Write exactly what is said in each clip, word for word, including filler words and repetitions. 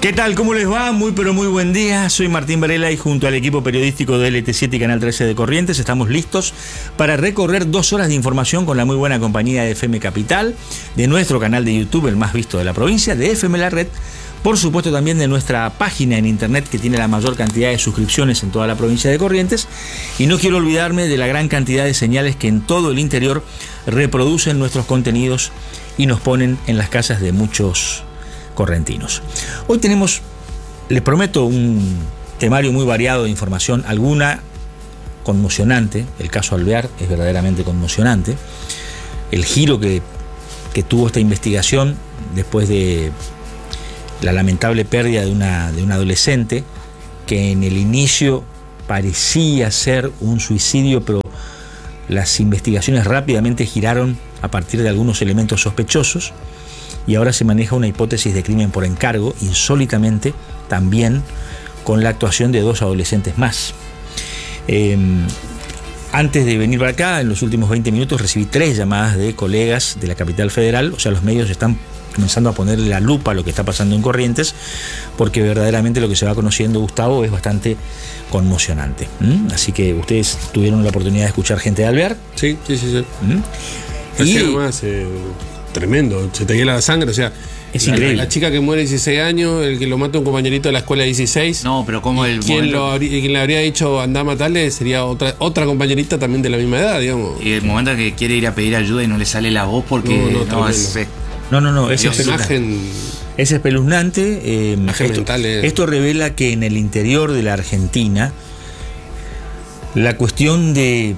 ¿Qué tal? ¿Cómo les va? Muy pero muy buen día. Soy Martín Varela y junto al equipo periodístico de L T siete y Canal trece de Corrientes estamos listos para recorrer dos horas de información con la muy buena compañía de F M Capital, de nuestro canal de YouTube, el más visto de la provincia, de F M La Red, por supuesto también de nuestra página en internet que tiene la mayor cantidad de suscripciones en toda la provincia de Corrientes, y no quiero olvidarme de la gran cantidad de señales que en todo el interior reproducen nuestros contenidos y nos ponen en las casas de muchos correntinos. Hoy tenemos, les prometo, un temario muy variado de información, alguna conmocionante. El caso Alvear es verdaderamente conmocionante. El giro que, que tuvo esta investigación después de la lamentable pérdida de una, de una adolescente que en el inicio parecía ser un suicidio, pero las investigaciones rápidamente giraron a partir de algunos elementos sospechosos. Y ahora se maneja una hipótesis de crimen por encargo, insólitamente también con la actuación de dos adolescentes más. Eh, antes de venir para acá, en los últimos veinte minutos, recibí tres llamadas de colegas de la capital federal. O sea, los medios están comenzando a ponerle la lupa a lo que está pasando en Corrientes, porque verdaderamente lo que se va conociendo, Gustavo, es bastante conmocionante. ¿Mm? Así que ustedes tuvieron la oportunidad de escuchar gente de Alvear. Sí, sí, sí, sí. ¿Mm? Y además, eh, tremendo, se te hiela la sangre, o sea, es la, increíble. La chica que muere a dieciséis años, el que lo mata un compañerito de la escuela de dieciséis. No, pero como el quien, momento, lo habría, quien le habría dicho andá a matarle sería otra otra compañerita también de la misma edad, digamos. y el momento que quiere ir a pedir ayuda y no le sale la voz porque No, no, no, es, No, no, no, es Esa espeluznante. imagen, Es espeluznante. Eh, imagen esto, mental es- esto revela que en el interior de la Argentina la cuestión de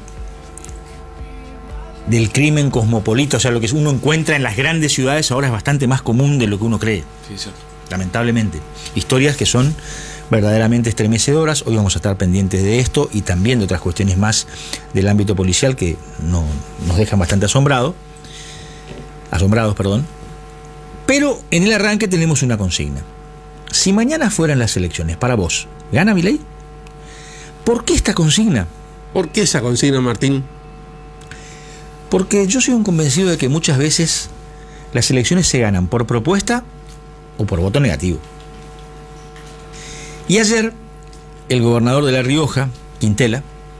del crimen cosmopolita, o sea, lo que uno encuentra en las grandes ciudades ahora es bastante más común de lo que uno cree, sí, sí. lamentablemente. Historias que son verdaderamente estremecedoras. Hoy vamos a estar pendientes de esto y también de otras cuestiones más del ámbito policial que no, nos dejan bastante asombrado, asombrados, perdón. Pero en el arranque tenemos una consigna. Si mañana fueran las elecciones, para vos, ¿gana Milei? ¿Por qué esta consigna? ¿por qué esa consigna, Martín? Porque yo soy un convencido de que muchas veces las elecciones se ganan por propuesta o por voto negativo. Y ayer, el gobernador de La Rioja, Quintela,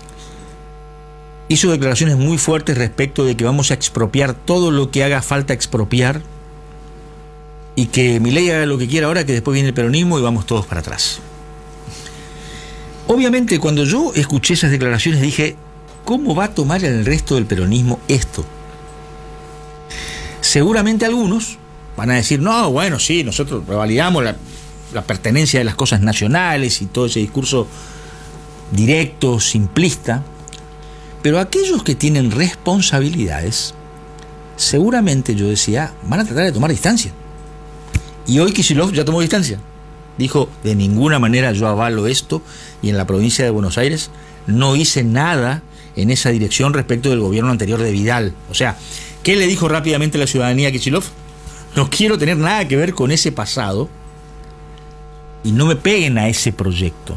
hizo declaraciones muy fuertes respecto de que vamos a expropiar todo lo que haga falta expropiar y que Milei haga lo que quiera ahora, que después viene el peronismo y vamos todos para atrás. Obviamente, cuando yo escuché esas declaraciones dije, ¿cómo va a tomar el resto del peronismo esto? Seguramente algunos van a decir, no, bueno, sí, nosotros revalidamos la, la pertenencia de las cosas nacionales y todo ese discurso directo, simplista, pero aquellos que tienen responsabilidades, seguramente, yo decía, van a tratar de tomar distancia. Y hoy Kicillof ya tomó distancia. Dijo, de ninguna manera yo avalo esto, y en la provincia de Buenos Aires no hice nada en esa dirección respecto del gobierno anterior de Vidal. O sea, ¿qué le dijo rápidamente a la ciudadanía a Kicillof? No quiero tener nada que ver con ese pasado y no me peguen a ese proyecto.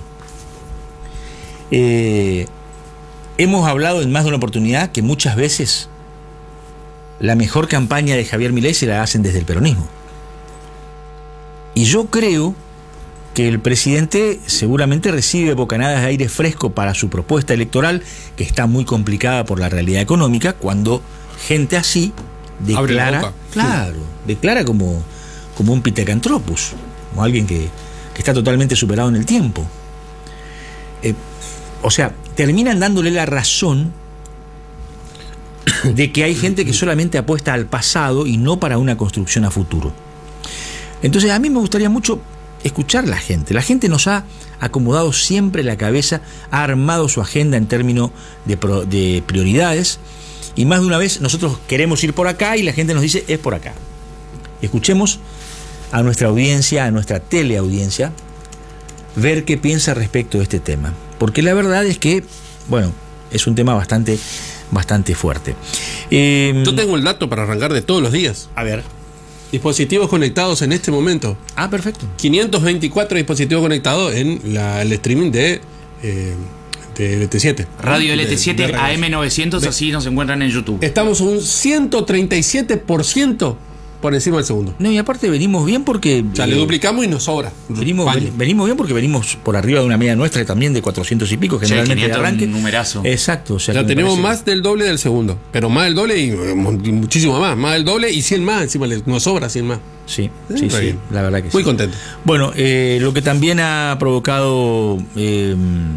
Eh, hemos hablado en más de una oportunidad que muchas veces la mejor campaña de Javier Milei se la hacen desde el peronismo. Y yo creo que el presidente seguramente recibe bocanadas de aire fresco para su propuesta electoral, que está muy complicada por la realidad económica, cuando gente así Abre la declara, boca. claro, declara como, como un pitecantropus, como alguien que, que está totalmente superado en el tiempo. Eh, o sea, terminan dándole la razón de que hay gente que solamente apuesta al pasado y no para una construcción a futuro. Entonces a mí me gustaría mucho escuchar a la gente. La gente nos ha acomodado siempre la cabeza, ha armado su agenda en términos de, pro, de prioridades, y más de una vez nosotros queremos ir por acá y la gente nos dice es por acá. Escuchemos a nuestra audiencia, a nuestra teleaudiencia, ver qué piensa respecto de este tema, porque la verdad es que, bueno, es un tema bastante, bastante fuerte. Eh, Yo tengo el dato para arrancar de todos los días. A ver. Dispositivos conectados en este momento. Ah, perfecto. quinientos veinticuatro dispositivos conectados en la, el streaming de, eh, de L T siete. Radio De- L T siete de A M novecientos, de- así nos encuentran en YouTube. Estamos un ciento treinta y siete por ciento por encima del segundo. No, y aparte venimos bien porque... O sea, eh, le duplicamos y nos sobra. Venimos, Paño. ven- venimos bien porque venimos por arriba de una media nuestra también de cuatrocientos y pico, Sí, generalmente de quinientos, arranque. un numerazo. Exacto. O sea, O sea, que me tenemos parece- más del doble del segundo. Pero más del doble y, eh, y muchísimo más. Más del doble y cien más. Encima le- nos sobra cien más. Sí, Eh, sí, está sí, bien. la verdad que sí. Muy contento. Bueno, eh, lo que también ha provocado eh,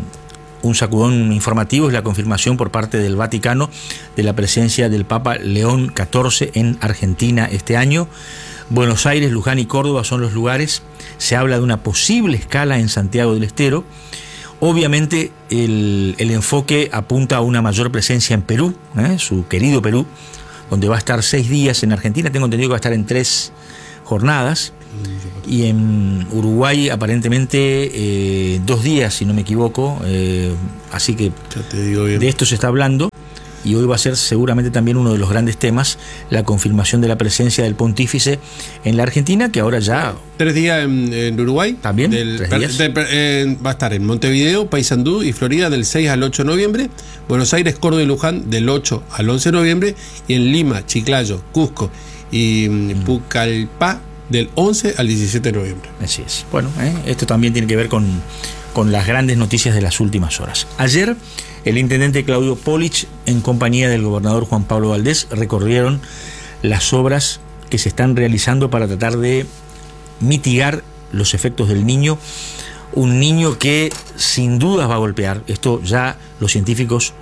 un sacudón informativo es la confirmación por parte del Vaticano de la presencia del Papa León catorce en Argentina este año. Buenos Aires, Luján y Córdoba son los lugares. Se habla de una posible escala en Santiago del Estero. Obviamente el, el enfoque apunta a una mayor presencia en Perú, ¿eh? Su querido Perú, donde va a estar seis días. En Argentina tengo entendido que va a estar en tres jornadas. Y en Uruguay aparentemente eh, dos días, si no me equivoco. Eh, así que Ya te digo bien. de esto se está hablando. Y hoy va a ser seguramente también uno de los grandes temas, la confirmación de la presencia del pontífice en la Argentina, que ahora ya... Tres días en, en Uruguay. ¿También? Del- ¿Tres per- días? de- per- eh, va a estar en Montevideo, Paysandú y Florida del seis al ocho de noviembre. Buenos Aires, Córdoba y Luján del ocho al once de noviembre. Y en Lima, Chiclayo, Cusco y mm. Pucallpá del once al diecisiete de noviembre. Así es. Bueno, ¿eh? Esto también tiene que ver con, con las grandes noticias de las últimas horas. Ayer, el intendente Claudio Polich, en compañía del gobernador Juan Pablo Valdés, recorrieron las obras que se están realizando para tratar de mitigar los efectos del niño. Un niño que sin dudas va a golpear. Esto ya los científicos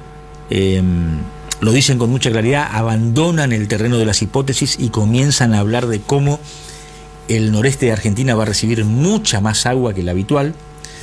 eh, lo dicen con mucha claridad, abandonan el terreno de las hipótesis y comienzan a hablar de cómo el noreste de Argentina va a recibir mucha más agua que la habitual.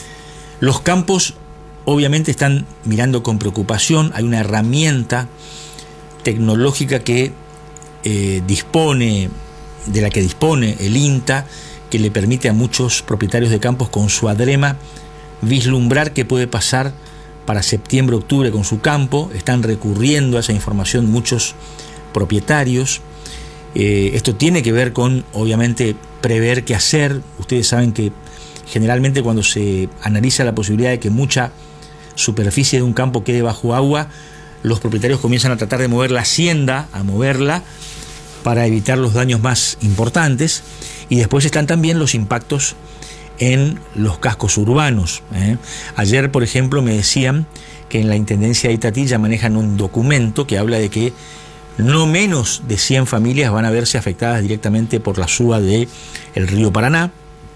Los campos obviamente están mirando con preocupación. Hay una herramienta tecnológica que eh, dispone, de la que dispone el INTA, que le permite a muchos propietarios de campos con su ADREMA vislumbrar qué puede pasar para septiembre, octubre con su campo. Están recurriendo a esa información muchos propietarios. Eh, esto tiene que ver con, obviamente, prever qué hacer. Ustedes saben que generalmente cuando se analiza la posibilidad de que mucha superficie de un campo quede bajo agua, los propietarios comienzan a tratar de mover la hacienda, a moverla para evitar los daños más importantes. Y después están también los impactos en los cascos urbanos. ¿eh? Ayer, por ejemplo, me decían que en la Intendencia de Itatí ya manejan un documento que habla de que no menos de cien familias van a verse afectadas directamente por la suba del río Paraná.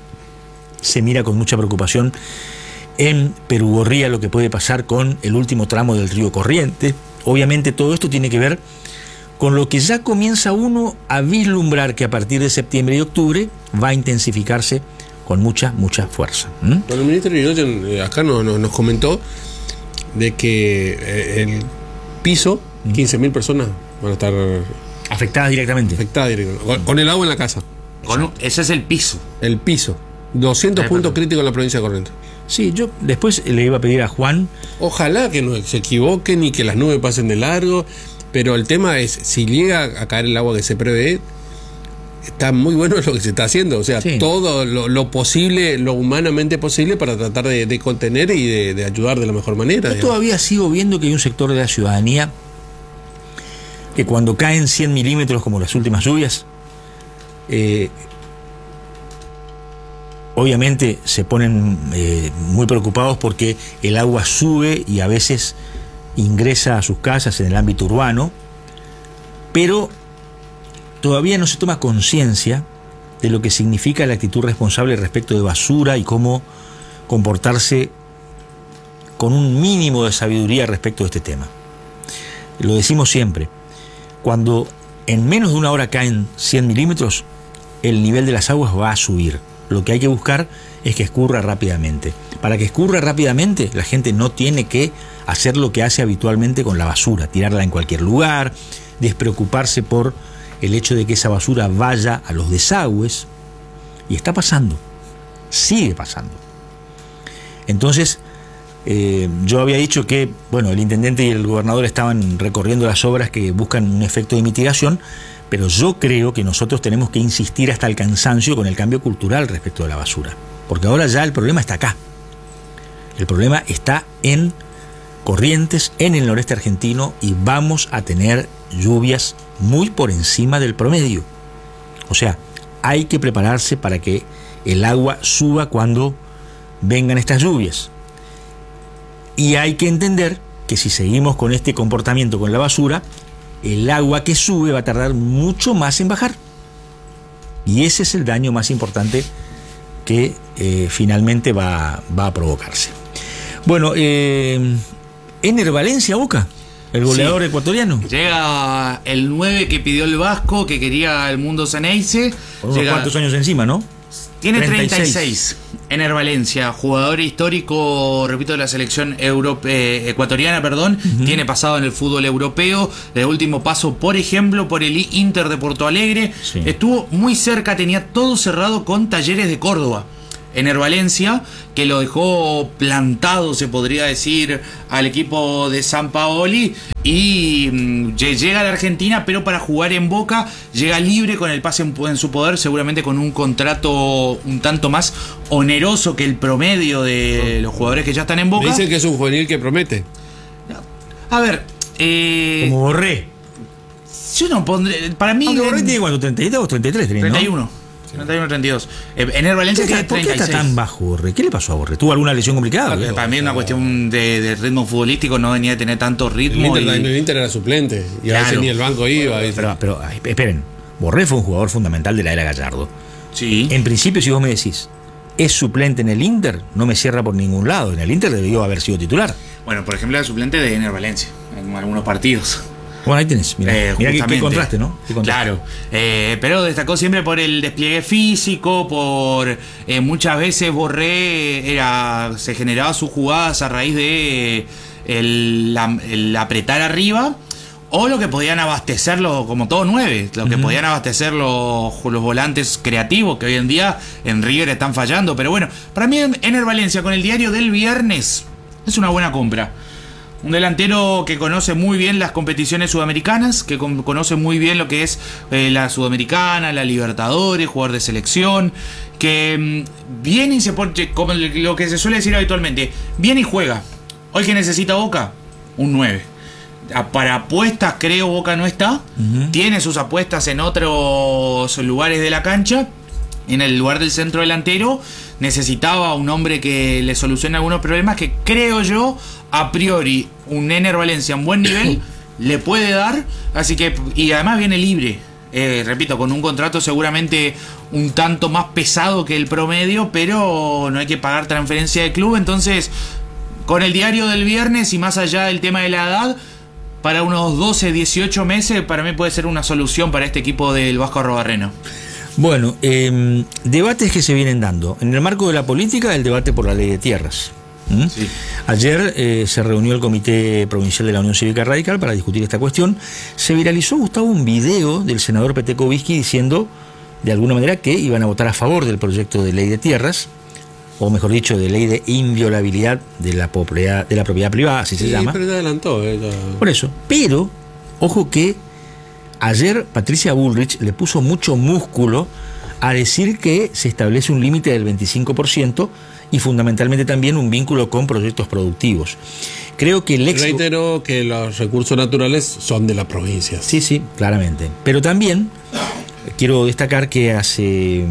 Se mira con mucha preocupación en Perugorría lo que puede pasar con el último tramo del río Corriente. Obviamente todo esto tiene que ver con lo que ya comienza uno a vislumbrar que a partir de septiembre y octubre va a intensificarse con mucha, mucha fuerza. ¿Mm? Bueno, el ministro Irigoyen eh, acá no, no- nos comentó de que eh, el piso, quince mil personas van a estar Afectadas directamente. afectadas directamente, con, con el agua en la casa. Con un- ese es el piso. El piso. doscientos Ahí puntos pasó. críticos en la provincia de Corrientes. Sí, yo después le iba a pedir a Juan, Ojalá que no se equivoquen y que las nubes pasen de largo, pero el tema es, si llega a caer el agua que se prevé, está muy bueno lo que se está haciendo, o sea, Sí. todo lo, lo posible, lo humanamente posible para tratar de, de contener y de, de ayudar de la mejor manera. yo digamos. todavía sigo viendo que hay un sector de la ciudadanía que cuando caen cien milímetros como las últimas lluvias, eh, obviamente se ponen eh, muy preocupados porque el agua sube y a veces ingresa a sus casas en el ámbito urbano, pero todavía no se toma conciencia de lo que significa la actitud responsable respecto de basura y cómo comportarse con un mínimo de sabiduría respecto de este tema. Lo decimos siempre, cuando en menos de una hora caen cien milímetros, el nivel de las aguas va a subir. Lo que hay que buscar es que escurra rápidamente. Para que escurra rápidamente, la gente no tiene que hacer lo que hace habitualmente con la basura, tirarla en cualquier lugar, despreocuparse por el hecho de que esa basura vaya a los desagües. Y está pasando, sigue pasando. Entonces, eh, yo había dicho que, bueno, el intendente y el gobernador estaban recorriendo las obras que buscan un efecto de mitigación, pero yo creo que nosotros tenemos que insistir hasta el cansancio con el cambio cultural respecto de la basura, porque ahora ya el problema está acá. El problema está en Corrientes, en el noreste argentino, y vamos a tener lluvias muy por encima del promedio. O sea, hay que prepararse para que el agua suba cuando vengan estas lluvias. Y hay que entender que si seguimos con este comportamiento con la basura, el agua que sube va a tardar mucho más en bajar. Y ese es el daño más importante que eh, finalmente va, va a provocarse. Bueno, eh, Ener Valencia, Boca, el goleador sí. ecuatoriano. Llega el nueve que pidió el Vasco, que quería el Mundo Ceneice. Unos Llega... cuantos años encima, ¿no? Tiene treinta y seis. Ener Valencia, jugador histórico, repito, de la selección europe- eh, ecuatoriana, perdón. Uh-huh. Tiene pasado en el fútbol europeo. De último paso, por ejemplo, por el Inter de Porto Alegre. Sí. Estuvo muy cerca, tenía todo cerrado con Talleres de Córdoba. Ener Valencia, que lo dejó plantado, se podría decir, al equipo de Sampaoli, y mmm, llega a la Argentina, pero para jugar en Boca, llega libre con el pase en, en su poder, seguramente con un contrato un tanto más oneroso que el promedio de los jugadores que ya están en Boca. Me dicen que es un juvenil que promete. A ver, eh, como Borré. Yo no pondré, para mí... Aunque Borré tiene cuánto, treinta y dos, treinta y tres, ¿no? treinta y uno. treinta y uno, treinta y dos. Ener Valencia tiene treinta y seis. ¿Por qué está tan bajo, Borré? ¿Qué le pasó a Borré? ¿Tuvo alguna lesión complicada? Para, para mí es una cuestión de, de ritmo futbolístico, no venía a tener tanto ritmo. El Inter, y... el Inter era suplente y claro. A veces ni el banco iba. Pero, pero esperen, Borré fue un jugador fundamental de la era Gallardo. Sí. En principio, si vos me decís, es suplente en el Inter, no me cierra por ningún lado. En el Inter debió haber sido titular. Bueno, por ejemplo, era suplente de Ener Valencia en algunos partidos. Bueno, ahí tenés, mira, eh, mira qué, qué contraste, ¿no? Qué contraste. Claro, eh, pero destacó siempre por el despliegue físico, por eh, muchas veces Borré era, se generaba sus jugadas a raíz de el, la, el apretar arriba, o lo que podían abastecerlo, como todo nueve, lo que uh-huh. podían abastecer los, los volantes creativos, que hoy en día en River están fallando. Pero bueno, para mí Ener Valencia con el diario del viernes es una buena compra. Un delantero que conoce muy bien las competiciones sudamericanas, que con, conoce muy bien lo que es eh, la Sudamericana, la Libertadores, jugador de selección, que mmm, viene y se pone, como lo que se suele decir habitualmente, viene y juega. Hoy que necesita Boca, un nueve. Para apuestas creo Boca no está, uh-huh. tiene sus apuestas en otros lugares de la cancha. En el lugar del centro delantero necesitaba un hombre que le solucione algunos problemas que creo yo, a priori, un Ener Valencia en buen nivel le puede dar, así que, y además viene libre, eh, repito, con un contrato seguramente un tanto más pesado que el promedio, pero no hay que pagar transferencia de club, entonces con el diario del viernes y más allá del tema de la edad, para unos doce, dieciocho meses, para mí puede ser una solución para este equipo del Vasco Arrobarreno. Bueno, eh, debates que se vienen dando. En el marco de la política, el debate por la ley de tierras. ¿Mm? Sí. Ayer eh, se reunió el Comité Provincial de la Unión Cívica Radical para discutir esta cuestión. Se viralizó, Gustavo, un video del senador Petekoviski diciendo, de alguna manera, que iban a votar a favor del proyecto de ley de tierras, o mejor dicho, de ley de inviolabilidad de la propiedad, de la propiedad privada, así sí, se llama. Pero ya adelantó. Eh, ya... Por eso. Pero, ojo que ayer Patricia Bullrich le puso mucho músculo a decir que se establece un límite del veinticinco por ciento y fundamentalmente también un vínculo con proyectos productivos. Creo que el ex... Reitero que los recursos naturales son de la provincia. Sí, sí, claramente. Pero también quiero destacar que hace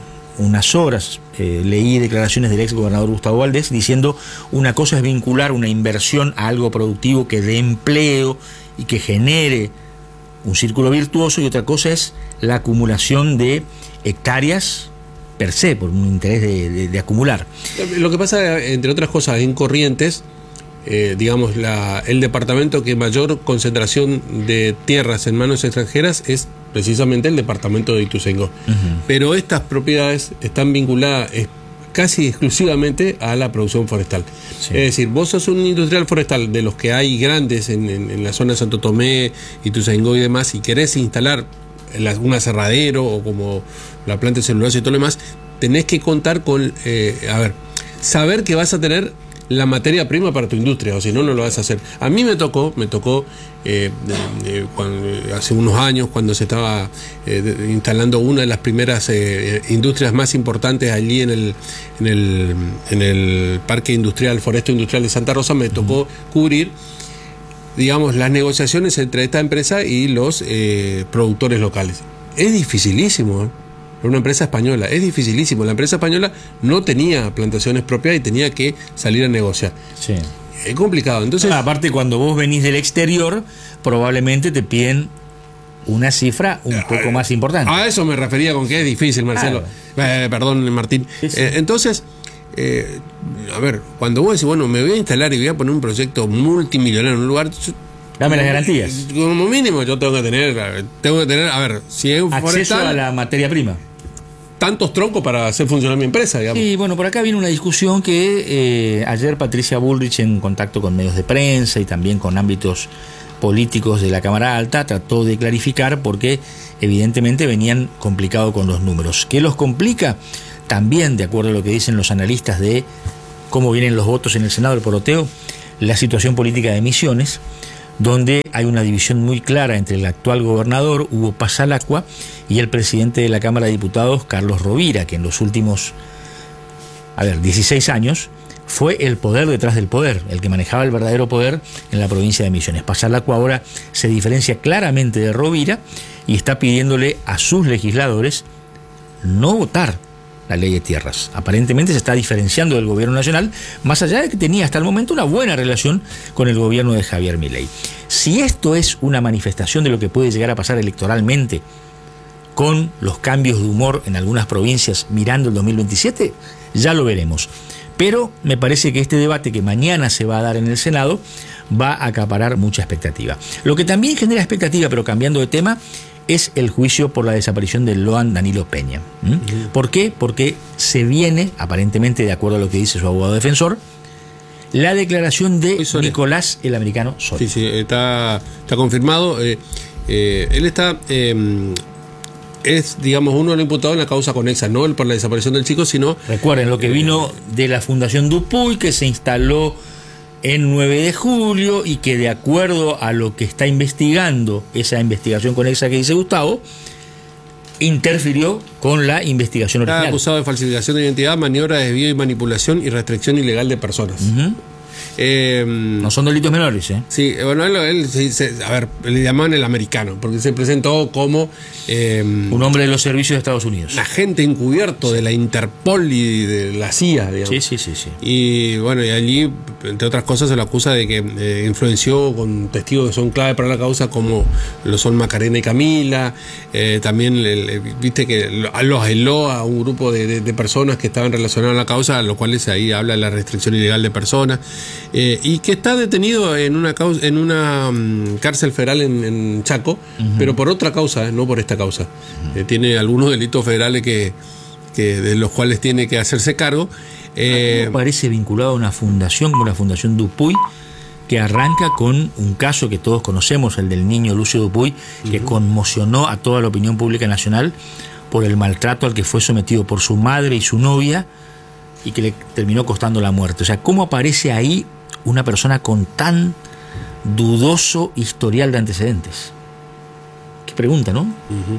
unas horas eh, leí declaraciones del ex gobernador Gustavo Valdés diciendo una cosa es vincular una inversión a algo productivo que dé empleo y que genere un círculo virtuoso, y otra cosa es la acumulación de hectáreas per se, por un interés de, de, de acumular. Lo que pasa, entre otras cosas, en Corrientes, eh, digamos, la, el departamento que mayor concentración de tierras en manos extranjeras es precisamente el departamento de Ituzaingó. Uh-huh. Pero estas propiedades están vinculadas eh, casi exclusivamente a la producción forestal. Sí. Es decir, vos sos un industrial forestal de los que hay grandes en, en, en la zona de Santo Tomé, Ituzaingó y demás, y querés instalar la, un aserradero o como la planta de celulosa y todo lo demás, tenés que contar con, eh, a ver, saber que vas a tener la materia prima para tu industria, o si no, no lo vas a hacer. A mí me tocó, me tocó eh, de, de, cuando, hace unos años, cuando se estaba eh, de, instalando una de las primeras eh, industrias más importantes allí en el, en el en el Parque Industrial, Foresto Industrial de Santa Rosa, me tocó cubrir, digamos, las negociaciones entre esta empresa y los eh, productores locales. es dificilísimo, ¿eh? Una empresa española, es dificilísimo. La empresa española no tenía plantaciones propias y tenía que salir a negociar. Sí. Es complicado. Entonces, ah, aparte, cuando vos venís del exterior, probablemente te piden una cifra un a, poco más importante. A eso me refería con que es difícil, Marcelo. Claro. Eh, perdón, Martín. Sí, sí. Eh, entonces, eh, a ver, cuando vos decís, bueno, me voy a instalar y voy a poner un proyecto multimillonario en un lugar... Yo, dame las garantías. Como mínimo yo tengo que tener, tengo que tener, a ver, si es un acceso forestal, a la materia prima. Tantos troncos para hacer funcionar mi empresa, digamos. Sí, bueno, por acá viene una discusión que eh, ayer Patricia Bullrich, en contacto con medios de prensa y también con ámbitos políticos de la Cámara Alta, trató de clarificar porque evidentemente venían complicados con los números. ¿Qué los complica? También, de acuerdo a lo que dicen los analistas de cómo vienen los votos en el Senado del Poroteo, la situación política de Misiones, donde hay una división muy clara entre el actual gobernador, Hugo Pasalacqua, y el presidente de la Cámara de Diputados, Carlos Rovira, que en los últimos, a ver, dieciséis años, fue el poder detrás del poder, el que manejaba el verdadero poder en la provincia de Misiones. Pasalacqua ahora se diferencia claramente de Rovira y está pidiéndole a sus legisladores no votar la ley de tierras. Aparentemente se está diferenciando del gobierno nacional, más allá de que tenía hasta el momento una buena relación con el gobierno de Javier Milei. Si esto es una manifestación de lo que puede llegar a pasar electoralmente, con los cambios de humor en algunas provincias mirando el dos mil veintisiete, ya lo veremos. Pero me parece que este debate que mañana se va a dar en el Senado va a acaparar mucha expectativa. Lo que también genera expectativa, pero cambiando de tema, es el juicio por la desaparición del Loan Danilo Peña. ¿Mm? Uh-huh. ¿Por qué? Porque se viene, aparentemente de acuerdo a lo que dice su abogado defensor, la declaración de Nicolás el americano Soria. Sí, sí, está, está confirmado. Eh, eh, él está... Eh, es, digamos, uno de los imputados en la causa conexa, no el por la desaparición del chico, sino... Recuerden lo que vino de la Fundación Dupuy, que se instaló en nueve de julio y que de acuerdo a lo que está investigando esa investigación conexa que dice Gustavo, interfirió con la investigación original. Está acusado de falsificación de identidad, maniobra de desvío y manipulación y restricción ilegal de personas. Uh-huh. Eh, no son delitos menores, ¿eh? Sí, bueno, él, él sí, se, a ver, le llamaban el americano, porque se presentó como... Eh, un hombre de los servicios de Estados Unidos. Un agente encubierto sí. de la Interpol y de la C I A, digamos. Sí, sí, sí, sí. Y bueno, y allí, entre otras cosas, se lo acusa de que eh, influenció con testigos que son clave para la causa, como lo son Macarena y Camila. Eh, también, le, le, viste que los aisló a un grupo de, de, de personas que estaban relacionadas a la causa, a lo cual ahí habla de la restricción ilegal de personas. Eh, y que está detenido en una causa, en una um, cárcel federal en, en Chaco, uh-huh. pero por otra causa, eh, no por esta causa. Uh-huh. Eh, tiene algunos delitos federales que, que de los cuales tiene que hacerse cargo. Eh, parece vinculado a una fundación como la Fundación Dupuy, que arranca con un caso que todos conocemos, el del niño Lucio Dupuy, que uh-huh. conmocionó a toda la opinión pública nacional por el maltrato al que fue sometido por su madre y su novia y que le terminó costando la muerte. O sea, ¿cómo aparece ahí una persona con tan dudoso historial de antecedentes? Qué pregunta, ¿no? Uh-huh.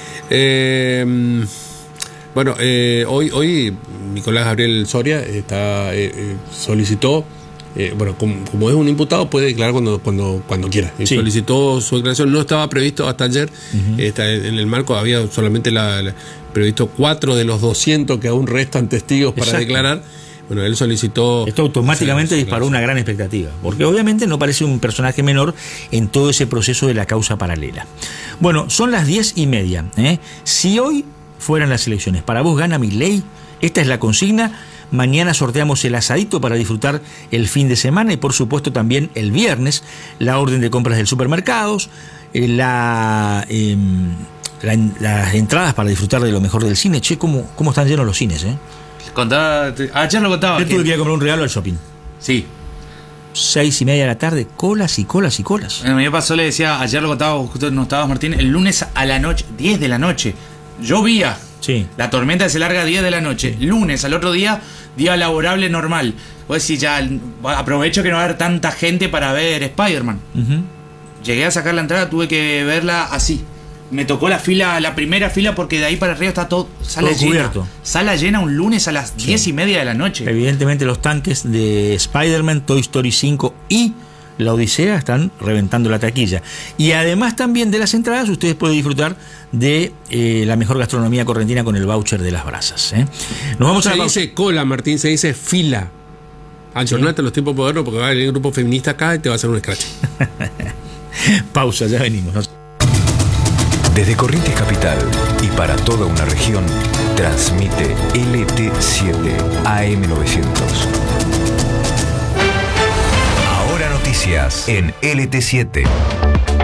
eh, bueno, eh, hoy, hoy Nicolás Gabriel Soria está eh, eh, solicitó, eh, bueno, como, como es un imputado, puede declarar cuando cuando cuando quiera. Sí. Solicitó su declaración, no estaba previsto hasta ayer, uh-huh. está en el marco, había solamente la, la, previsto cuatro de los doscientos que aún restan testigos para Exacto. declarar. Bueno, él solicitó... Esto automáticamente disparó una gran expectativa, porque obviamente no parece un personaje menor en todo ese proceso de la causa paralela. Bueno, son las diez y media. ¿eh? Si hoy fueran las elecciones, para vos gana Milei, esta es la consigna. Mañana sorteamos el asadito para disfrutar el fin de semana y por supuesto también el viernes la orden de compras del supermercados, la... Eh, La, las entradas para disfrutar de lo mejor del cine. Che, cómo, cómo están llenos los cines, ¿eh? Contaba, ayer lo contaba. Yo tuve que ir a comprar un regalo al shopping. Sí. Seis y media de la tarde, colas y colas y colas. A mí me pasó, le decía, ayer lo contaba, justo no estabas, Martín, el lunes a la noche, diez de la noche. Llovía. Sí. La tormenta se larga a diez de la noche. Sí. Lunes, al otro día, día laborable normal. Vos decís, ya, aprovecho que no va a haber tanta gente para ver Spider-Man. Uh-huh. Llegué a sacar la entrada, tuve que verla así. Me tocó la fila, la primera fila, porque de ahí para arriba está todo sala todo llena. Cubierto. Sala llena un lunes a las sí. diez y media de la noche. Evidentemente los tanques de Spider-Man, Toy Story cinco y La Odisea están reventando la taquilla. Y además también de las entradas, ustedes pueden disfrutar de eh, la mejor gastronomía correntina con el voucher de las brasas. ¿eh? Nos vamos se a la dice cola, Martín, se dice fila. Anchornate sí. Los tiempos modernos porque va a venir un grupo feminista acá y te va a hacer un scratch. Pausa, ya venimos. Desde Corrientes Capital y para toda una región, transmite L T siete A M novecientos. Ahora noticias en L T siete.